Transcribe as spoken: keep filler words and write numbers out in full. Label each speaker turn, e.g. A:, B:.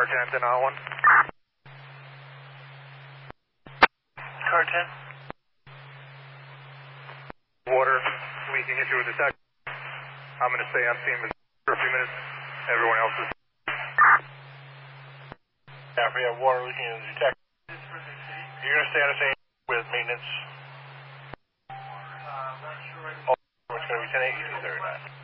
A: Car ten, ten on one.
B: Car ten.
A: Water leaking issue with the tech. I'm going to stay on scene for a few minutes. Everyone else is.
B: Yeah, we have water leaking in the detector. You're going to stay on the scene with maintenance. Oh, it's going to be ten eighty, is there or not?